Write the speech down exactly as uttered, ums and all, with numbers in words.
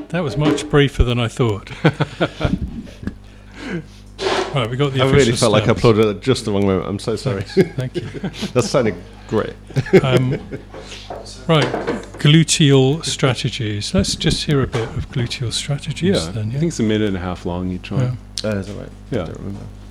That was much briefer than I thought. Right, we got the I official really felt like I stamps. applauded at just the wrong moment. I'm so sorry. Thank you. That sounded great. Um, right, gluteal strategies. Let's just hear a bit of gluteal strategies Yeah, then. I think it's a minute and a half long each one. Yeah. Uh, is that right? Yeah. I don't remember.